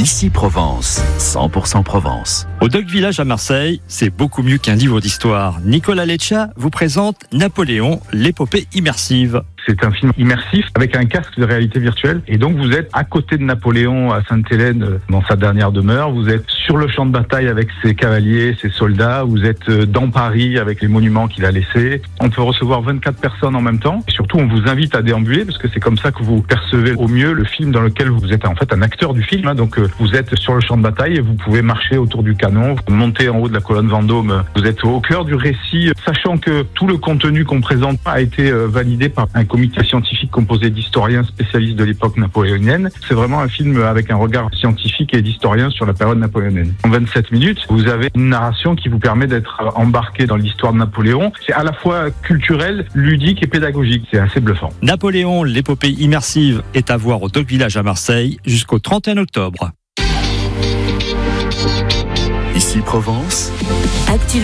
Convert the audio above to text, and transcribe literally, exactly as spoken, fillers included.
Ici Provence, cent pour cent Provence. Au Doc Village à Marseille, c'est beaucoup mieux qu'un livre d'histoire. Nicolas Leccia vous présente Napoléon, l'épopée immersive. C'est un film immersif avec un casque de réalité virtuelle. Et donc vous êtes à côté de Napoléon à Sainte-Hélène dans sa dernière demeure. Vous êtes sur le champ de bataille avec ses cavaliers, ses soldats. Vous êtes dans Paris avec les monuments qu'il a laissés. On peut recevoir vingt-quatre personnes en même temps. Et surtout, on vous invite à déambuler parce que c'est comme ça que vous percevez au mieux le film dans lequel vous êtes en fait un acteur du film. Donc vous êtes sur le champ de bataille et vous pouvez marcher autour du canon, vous montez en haut de la colonne Vendôme. Vous êtes au cœur du récit, sachant que tout le contenu qu'on présente a été validé par un comité scientifique composé d'historiens spécialistes de l'époque napoléonienne. C'est vraiment un film avec un regard scientifique et d'historien sur la période napoléonienne. En vingt-sept minutes, vous avez une narration qui vous permet d'être embarqué dans l'histoire de Napoléon. C'est à la fois culturel, ludique et pédagogique. C'est assez bluffant. Napoléon, l'épopée immersive est à voir au Doc Village à Marseille jusqu'au trente et un octobre. Ici Provence. Actu